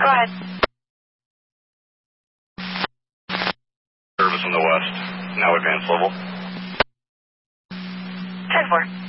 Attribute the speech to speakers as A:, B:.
A: Go ahead.
B: Service in the west. Now advanced level.
A: 10-4.